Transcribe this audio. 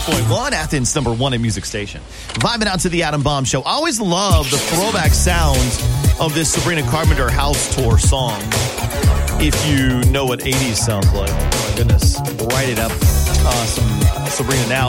106.1, Athens number 1 in music station. Vibing out to the Adam Bomb Show. I always love the throwback sound of this Sabrina Carpenter house tour song. If you know what 80s sounds like. Oh my goodness. Write it up. Some Sabrina now.